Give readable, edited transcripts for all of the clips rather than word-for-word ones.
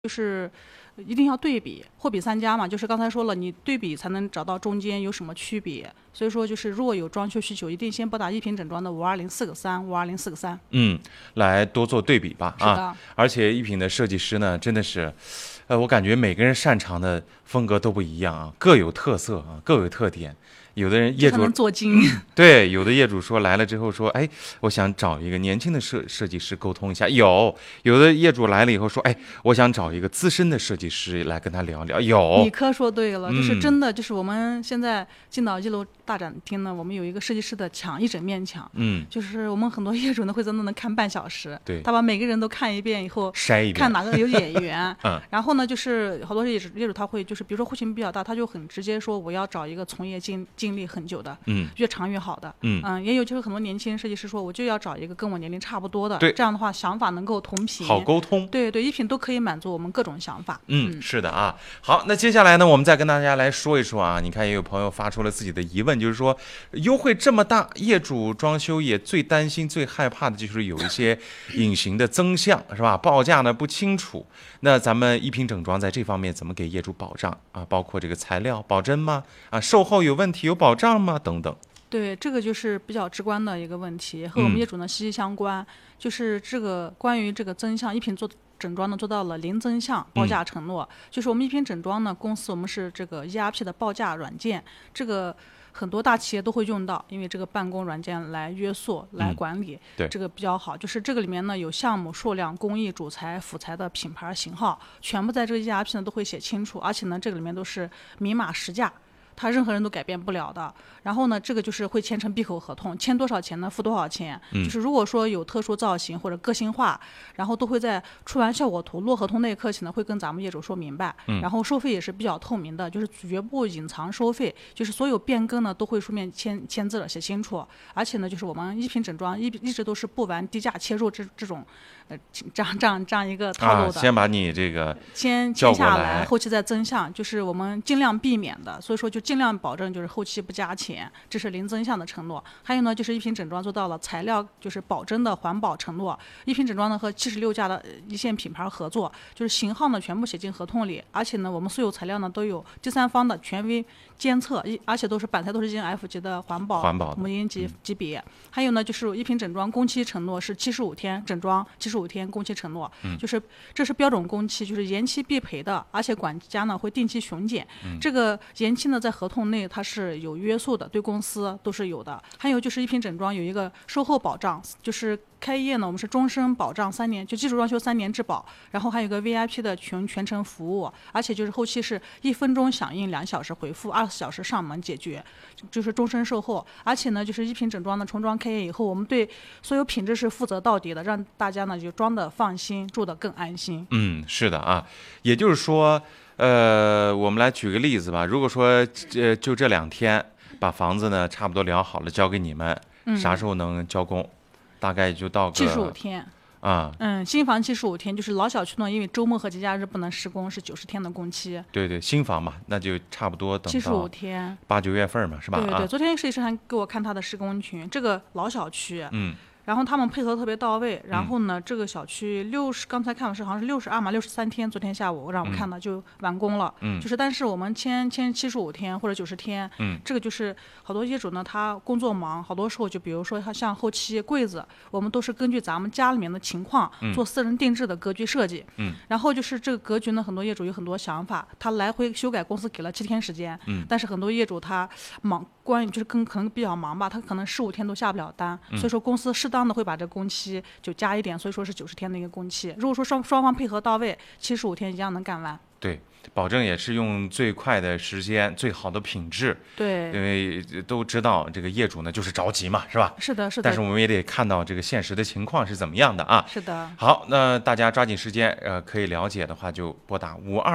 就是一定要对比，货比三家嘛，就是刚才说了，你对比才能找到中间有什么区别。所以说，就是如果有装修需求，一定先拨打一品整装的5204个3，5204个3。 来多做对比吧。 是的， 而且一品的设计师呢，真的是，我感觉每个人擅长的风格都不一样啊，各有特色啊，各有特点。有的人业主能做精， 对，有的业主说来了之后说，哎，我想找一个年轻的设计师沟通一下。有的业主来了以后说，哎，我想找一个资深的设计师来跟他聊聊。 你可说对了，就是真的，就是我们现在进到1楼大展厅呢，我们有一个设计师的墙，一整面墙，就是我们很多业主呢会在那能看半小时， 对， 他把每个人都看一遍以后， 筛一遍， 看哪个有眼缘，然后呢，就是好多业主他会就是比如说户型比较大，他就很直接说我要找一个从业经历很久的，越长越好的，也有就是很多年轻设计师说我就要找一个跟我年龄差不多的， 对， 这样的话想法能够同频， 好沟通， 对，一品都可以满足我们各种想法， 是的啊。好，那接下来呢，我们再跟大家来说一说啊，你看也有朋友发出了自己的疑问，就是说优惠这么大，业主装修也最担心、最害怕的就是有一些隐形的增项，是吧？报价呢不清楚，那咱们一品整装在这方面怎么给业主保障啊？包括这个材料保真吗？啊，售后有问题有保障吗？等等。 对，这个就是比较直观的一个问题，和我们业主呢息息相关。就是这个关于这个增项，一品做整装呢做到了零增项报价承诺。就是我们一品整装呢公司我们是这个 ERP 的报价软件，这个很多大企业都会用到，因为这个办公软件来约束、来管理， 对， 这个比较好。就是这个里面呢有项目数量、工艺、主材、辅材的品牌型号，全部在这个 ERP 呢都会写清楚，而且呢这个里面都是明码实价。他任何人都改变不了的。然后呢，这个就是会签成闭口合同，签多少钱呢？付多少钱？就是如果说有特殊造型或者个性化，然后都会在出完效果图落合同那一刻起呢，会跟咱们业主说明白。然后收费也是比较透明的，就是绝不隐藏收费，就是所有变更呢都会书面签字了写清楚。而且呢，就是我们一品整装一直都是不玩低价切入这种。这样一个套路的， 先把你这个先下来，后期再增项，就是我们尽量避免的，所以说就尽量保证就是后期不加钱，这是零增项的承诺。还有呢，就是一品整装做到了材料就是保真的环保承诺。一品整装呢和76家的一线品牌合作，就是型号呢全部写进合同里，而且呢我们所有材料呢都有第三方的权威监测，而且都是板材都是进 F 级的环保母婴级别。还有呢就是一品整装工期承诺是75天整装75天工期承诺，就是这是标准工期，就是延期必赔的，而且管家呢会定期巡检，这个延期呢在合同内它是有约束的，对公司都是有的。还有就是一品整装有一个售后保障，就是开业呢我们是终身保障3年，就基础装修3年质保，然后还有个 VIP 的全程服务，而且就是后期是1分钟响应2小时回复24小时上门解决，就是终身售后。而且呢就是一品整装的重装开业以后，我们对所有品质是负责到底的，让大家呢就装的放心，住的更安心。 是的啊，也就是说我们来举个例子吧，如果说就这2天把房子呢差不多聊好了交给你们，啥时候能交工？大概就到个 75天啊， 新房75天，就是老小区呢，因为周末和节假日不能施工，是90天的工期。 对，新房嘛，那就差不多等到 75天 ，8、9月份嘛，是吧？ 对，昨天设计师还给我看他的施工群，这个老小区，然后他们配合特别到位，然后呢，这个小区刚才看的是好像是62嘛，63天，昨天下午让我看的就完工了，就是但是我们签75天或者90天，这个就是好多业主呢他工作忙，好多时候就比如说他像后期柜子，我们都是根据咱们家里面的情况做私人定制的格局设计，然后就是这个格局呢，很多业主有很多想法，他来回修改，公司给了7天时间，但是很多业主他忙。就是可能比较忙吧，他可能15天都下不了单，所以说公司适当的会把这工期就加一点，所以说是90天的一个工期。如果说双方配合到位，75天一样能干完。 对，保证也是用最快的时间、最好的品质。 对， 因为都知道这个业主呢就是着急嘛，是吧？ 是的。 但是我们也得看到这个现实的情况是怎么样的啊。 是的。 好，那大家抓紧时间，可以了解的话就拨打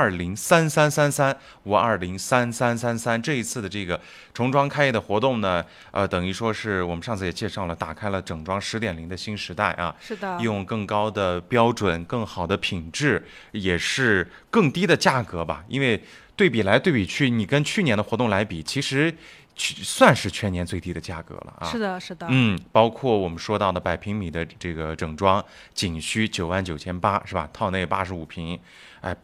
5203333，5203333。这一次的这个重装开业的活动呢，等于说是我们上次也介绍了，打开了整装10.0的新时代啊。 是的。 用更高的标准、更好的品质，也是更低的价格吧，因为对比来对比去，你跟去年的活动来比，其实算是全年最低的价格了啊。 是的，是的。 包括我们说到的100平米的这个整装，仅需99800是吧？套内85平，哎，